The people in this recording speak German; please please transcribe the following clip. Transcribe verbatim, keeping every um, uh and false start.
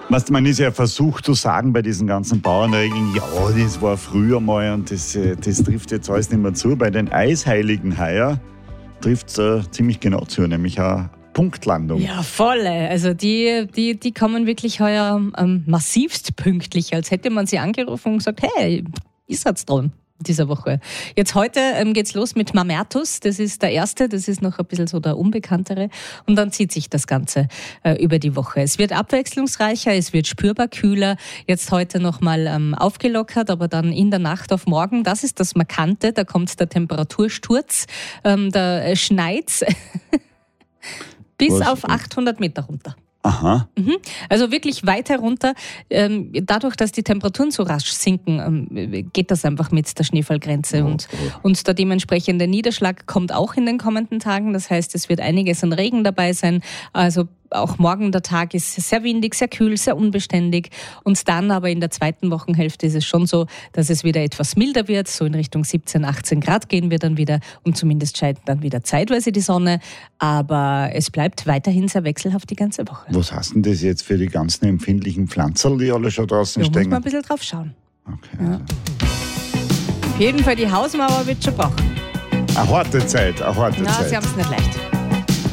Was man ist ja versucht zu sagen bei diesen ganzen Bauernregeln, ja, das war früher mal und das, das trifft jetzt alles nicht mehr zu. Bei den Eisheiligen heuer trifft es äh, ziemlich genau zu, nämlich eine Punktlandung. Ja, volle. Also die, die, die kommen wirklich heuer ähm, massivst pünktlich, als hätte man sie angerufen und gesagt, hey, ist jetzt dran. Dieser Woche. Jetzt heute ähm, geht's los mit Mamertus. Das ist der erste, das ist noch ein bisschen so der unbekanntere. Und dann zieht sich das Ganze äh, über die Woche. Es wird abwechslungsreicher, es wird spürbar kühler. Jetzt heute nochmal ähm, aufgelockert, aber dann in der Nacht auf morgen. Das ist das Markante. Da kommt der Temperatursturz. Ähm, da äh, schneit's bis Was? auf achthundert Meter runter. Aha. Mhm. Also wirklich weit herunter. Ähm, dadurch, dass die Temperaturen so rasch sinken, ähm, geht das einfach mit der Schneefallgrenze. Oh, und, oh. und der dementsprechende Niederschlag kommt auch in den kommenden Tagen. Das heißt, es wird einiges an Regen dabei sein. Also auch morgen der Tag ist sehr windig, sehr kühl, sehr unbeständig. Und dann aber in der zweiten Wochenhälfte ist es schon so, dass es wieder etwas milder wird. So in Richtung siebzehn, achtzehn Grad gehen wir dann wieder. Und zumindest scheint dann wieder zeitweise die Sonne. Aber es bleibt weiterhin sehr wechselhaft die ganze Woche. Was heißt denn das jetzt für die ganzen empfindlichen Pflanzen, die alle schon draußen Da stehen? muss man ein bisschen drauf schauen. Okay. Ja. Auf jeden Fall, die Hausmauer wird schon brauchen. Eine harte Zeit, eine harte Na, Zeit. sie haben es nicht leicht.